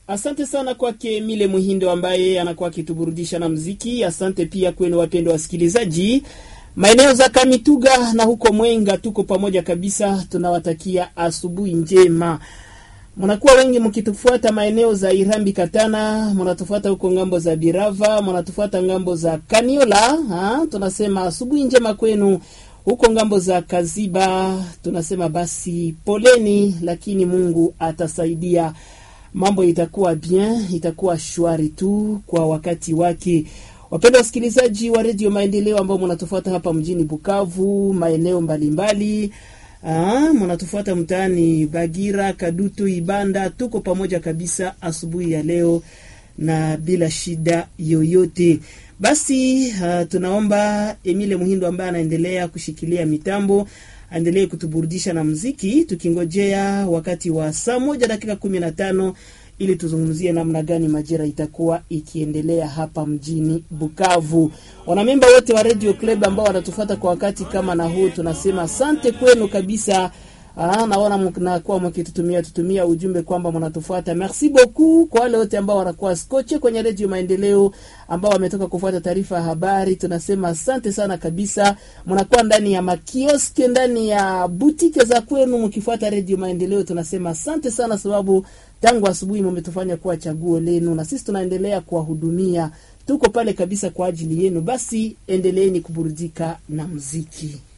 Asante sana kwake Mile Muhindo ambaye anakuwa akituburudisha na muziki. Asante pia kwenu wapendwa wasikilizaji. Maeneo za Kamituga na huko Mwenga tuko pamoja kabisa, tunawatakia asubuhi njema. Mnakuwa wengi mkitufuata maeneo za Irambi Katana, mnatufuata huko ngambo za Birava, mnatufuata ngambo za Kaniola, tunasema asubuhi njema kwenu. Huko ngambo za Kaziba tunasema basi poleni, lakini Mungu atasaidia. Mambo itakuwa bien, itakuwa shwari tu kwa wakati wake. Wapendwa wasikilizaji wa Radio Maendeleo ambao mnatufuata hapa mjini Bukavu, maeneo mbalimbali, mnatufuata mtaani Bagira, Kadutu, Ibanda, tuko pamoja kabisa asubuhi ya leo na bila shida yoyote. Basi tunaomba Emile Muhindo ambaye anaendelea kushikilia mitambo aendelee kutuburudisha na muziki, tukingojea wakati wa saa 1:15 ili tuzungumzie namna gani majira itakuwa ikiendelea hapa mjini Bukavu. Wanamemba wote wa Radio Club ambao wanatufuata kwa wakati kama na huu, tunasema asante kwenu kabisa. Naona mnakuwa mkitutumia ujumbe kwamba mnatufuata. Merci beaucoup kwa wale wote ambao wanakuwa skoche kwenye Radio Maendeleo ambao wametoka kufuata taarifa habari. Tunasema asante sana kabisa. Mnakuwa ndani ya makioske, ndani ya boutique za kwenu mkifuata Radio Maendeleo. Tunasema asante sana sababu tangu asubuhi mmetufanya kuwa chaguo lenu na sisi tunaendelea kuwahudumia. Tuko pale kabisa kwa ajili yenu. Basi endeleeni kuburudika na muziki.